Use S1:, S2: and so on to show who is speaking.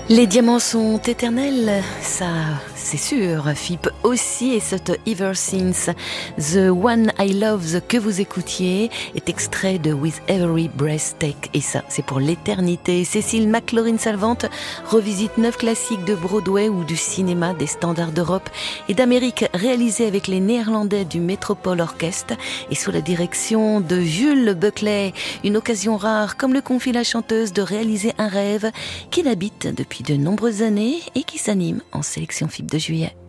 S1: Les diamants sont éternels, ça c'est sûr. FIP aussi, et cette Ever Since. The One I Love que vous écoutiez est extrait de With Every Breath Take, et ça c'est pour l'éternité. Cécile McLaurin-Salvante revisite 9 classiques de Broadway ou du cinéma, des standards d'Europe et d'Amérique, réalisés avec les Néerlandais du Metropole Orchestre et sous la direction de Jules Buckley. Une occasion rare, comme le confie la chanteuse, de réaliser un rêve qu'il habite depuis de nombreuses années et qui s'anime en sélection FIP de juillet.